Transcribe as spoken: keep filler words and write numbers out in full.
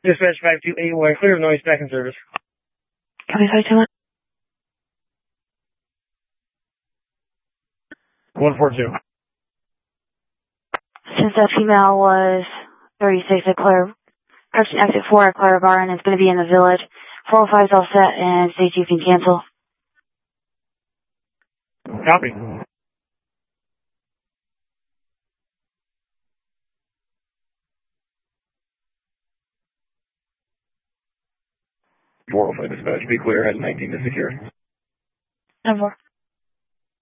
Dispatch five two eight Y, clear of noise, back in service. Copy five two one. one four two. Since that female was thirty-six at Claire, correction exit four at Claire Bar, and it's going to be in the village. four oh five is all set, and state you can cancel. Copy. four oh five dispatch, be clear, has nineteen to secure. ten four.